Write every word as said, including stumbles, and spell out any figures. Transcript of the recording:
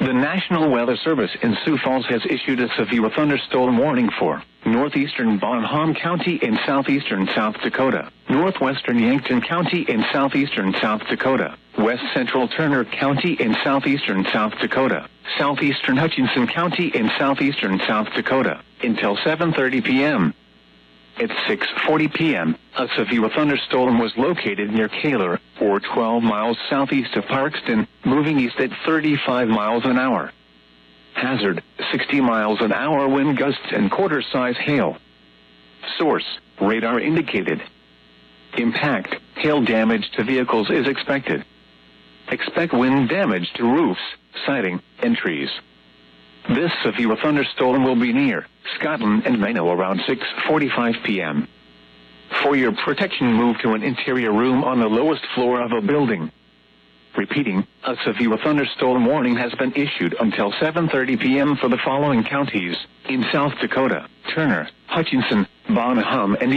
The National Weather Service in Sioux Falls has issued a severe thunderstorm warning for northeastern Bonham County in southeastern South Dakota, northwestern Yankton County in southeastern South Dakota, west central Turner County in southeastern South Dakota, southeastern Hutchinson County in southeastern South Dakota, until seven thirty p m At six forty p m, a severe thunderstorm was located near Kaler, or twelve miles southeast of Parkston, moving east at thirty-five miles an hour. Hazard, sixty miles an hour wind gusts and quarter-size hail. Source, radar indicated. Impact, hail damage to vehicles is expected. Expect wind damage to roofs, siding, and trees. This severe thunderstorm will be near Scotland and Mano around six forty-five p m For your protection, move to an interior room on the lowest floor of a building. Repeating, a severe thunderstorm warning has been issued until seven thirty p m for the following counties in South Dakota: Turner, Hutchinson, Bonham, and